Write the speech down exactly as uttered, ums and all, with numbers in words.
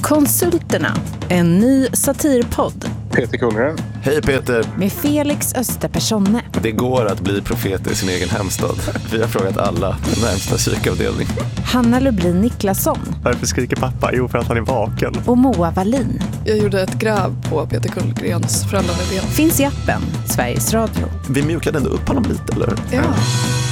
Konsulterna, en ny satirpodd. Peter Kullgren. Hej Peter. Med Felix Österpersonne. Det går att bli profet i sin egen hemstad. Vi har frågat alla på närmsta psykavdelning. Hanna Lublin Niklasson. Varför skriker pappa? Jo, för att han är vaken. Och Moa Wallin. Jag gjorde ett gräv på Peter Kullgrens föräldraledighet. Finns i appen Sveriges Radio. Vi mjukade ändå upp honom lite, eller? Ja.